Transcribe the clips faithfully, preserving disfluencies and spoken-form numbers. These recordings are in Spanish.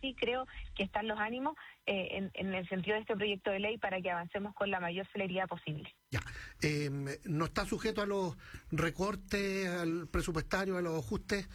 sí creo que están los ánimos eh, en, en el sentido de este proyecto de ley para que avancemos con la mayor celeridad posible. Ya, eh, no está sujeto a los recortes, al presupuestario, a los ajustes.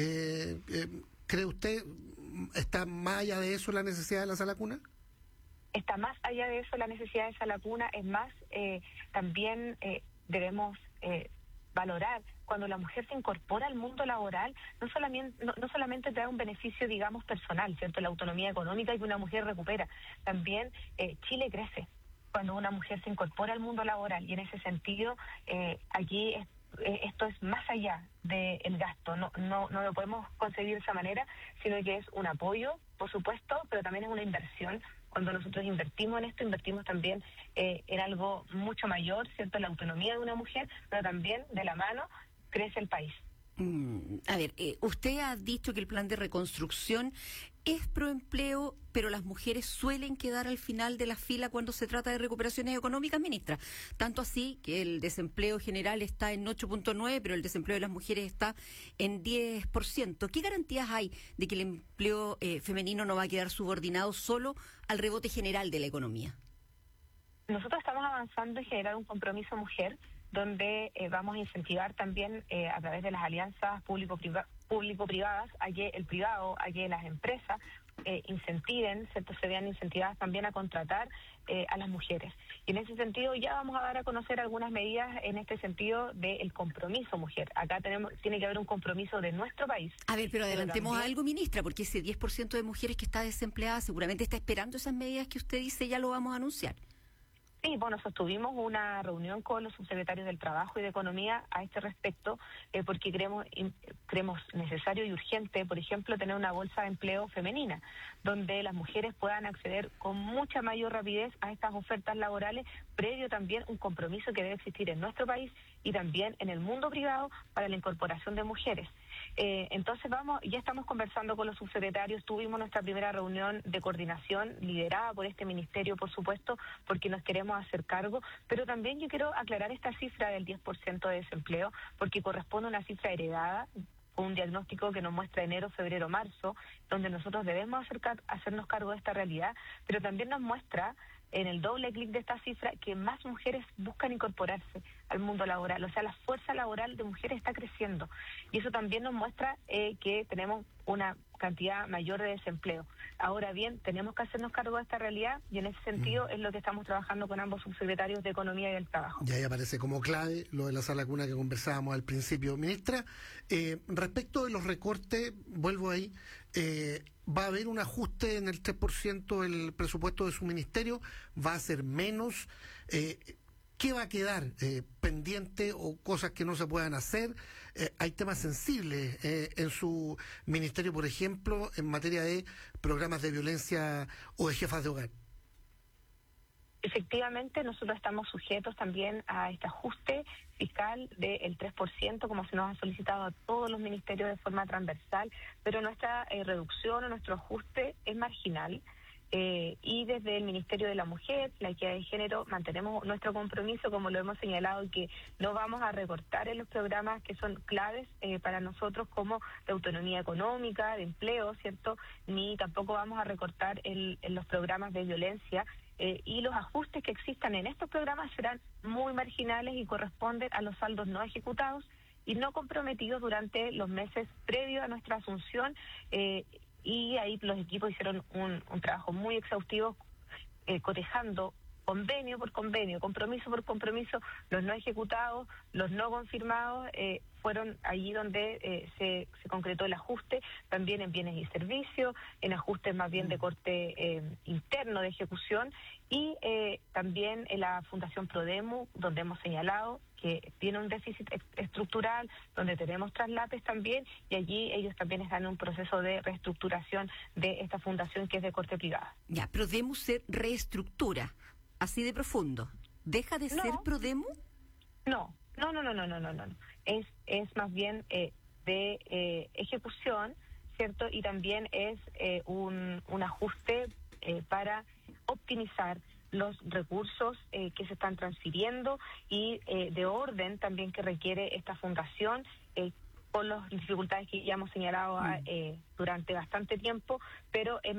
Eh, eh, ¿Cree usted, está más allá de eso la necesidad de la sala cuna? Está más allá de eso la necesidad de sala cuna, es más, eh, también eh, debemos eh, valorar cuando la mujer se incorpora al mundo laboral, no solamente no, no solamente te da un beneficio, digamos, personal, ¿cierto? La autonomía económica que una mujer recupera, también eh, Chile crece cuando una mujer se incorpora al mundo laboral, y en ese sentido eh, aquí es, eh, esto es más allá del gasto, no, no, no lo podemos concebir de esa manera, sino que es un apoyo, por supuesto, pero también es una inversión. Cuando nosotros invertimos en esto, invertimos también eh, en algo mucho mayor, ¿cierto? La autonomía de una mujer, pero también de la mano crece el país. Mm, a ver, eh, usted ha dicho que el plan de reconstrucción es proempleo, pero las mujeres suelen quedar al final de la fila cuando se trata de recuperaciones económicas, ministra. Tanto así que el desempleo general está en ocho punto nueve, pero el desempleo de las mujeres está en diez por ciento. ¿Qué garantías hay de que el empleo eh, femenino no va a quedar subordinado solo al rebote general de la economía? Nosotros estamos avanzando en generar un compromiso mujer, donde eh, vamos a incentivar también eh, a través de las alianzas público-priva- público-privadas a que el privado, a que las empresas eh, incentiven, ¿cierto? Se vean incentivadas también a contratar eh, a las mujeres. Y en ese sentido ya vamos a dar a conocer algunas medidas en este sentido del compromiso mujer. Acá tenemos tiene que haber un compromiso de nuestro país. A ver, pero adelantemos pero también algo, ministra, porque ese diez por ciento de mujeres que está desempleada seguramente está esperando esas medidas que usted dice, ya lo vamos a anunciar. Sí, bueno, sostuvimos una reunión con los subsecretarios del Trabajo y de Economía a este respecto, eh, porque creemos in, creemos necesario y urgente, por ejemplo, tener una bolsa de empleo femenina, donde las mujeres puedan acceder con mucha mayor rapidez a estas ofertas laborales, previo también un compromiso que debe existir en nuestro país y también en el mundo privado para la incorporación de mujeres. Eh, entonces vamos, ya estamos conversando con los subsecretarios, tuvimos nuestra primera reunión de coordinación liderada por este ministerio, por supuesto, porque nos queremos hacer cargo, pero también yo quiero aclarar esta cifra del diez por ciento de desempleo, porque corresponde a una cifra heredada, con un diagnóstico que nos muestra enero, febrero, marzo, donde nosotros debemos acercar, hacernos cargo de esta realidad, pero también nos muestra en el doble clic de esta cifra que más mujeres buscan incorporarse al mundo laboral, o sea, la fuerza laboral de mujeres está creciendo, y eso también nos muestra eh, que tenemos una cantidad mayor de desempleo. Ahora bien, tenemos que hacernos cargo de esta realidad, y en ese sentido mm. es lo que estamos trabajando con ambos subsecretarios de Economía y del Trabajo. Y ahí aparece como clave lo de la sala cuna que conversábamos al principio. Ministra, eh, respecto de los recortes, vuelvo ahí, eh, ¿va a haber un ajuste en el tres por ciento del presupuesto de su ministerio? ¿Va a ser menos? Eh, ¿Qué va a quedar eh, pendiente o cosas que no se puedan hacer? Eh, hay temas sensibles eh, en su ministerio, por ejemplo, en materia de programas de violencia o de jefas de hogar. Efectivamente, nosotros estamos sujetos también a este ajuste fiscal del tres por ciento, como se nos ha solicitado a todos los ministerios de forma transversal, pero nuestra eh, reducción o nuestro ajuste es marginal. Eh, y desde el Ministerio de la Mujer, la Equidad de Género, mantenemos nuestro compromiso, como lo hemos señalado, que no vamos a recortar en los programas que son claves eh, para nosotros, como la autonomía económica, de empleo, ¿cierto? Ni tampoco vamos a recortar el, en los programas de violencia, eh, y los ajustes que existan en estos programas serán muy marginales y corresponden a los saldos no ejecutados y no comprometidos durante los meses previos a nuestra asunción, eh, y ahí los equipos hicieron un, un trabajo muy exhaustivo, eh, cotejando convenio por convenio, compromiso por compromiso, los no ejecutados, los no confirmados, eh, fueron allí donde eh, se, se concretó el ajuste, también en bienes y servicios, en ajustes más bien de corte eh, interno de ejecución, y eh, también en la Fundación Prodemu, donde hemos señalado que tiene un déficit estructural, donde tenemos traslapes también, y allí ellos también están en un proceso de reestructuración de esta fundación que es de corte privada. Ya, Prodemu se reestructura, así de profundo. ¿Deja de no, ser Prodemu? No, no, no, no, no, no, no, no. Es, es más bien eh, de eh, ejecución, ¿cierto? Y también es eh, un, un ajuste eh, para optimizar los recursos eh, que se están transfiriendo y eh, de orden también que requiere esta fundación, eh, con las dificultades que ya hemos señalado eh, durante bastante tiempo, pero en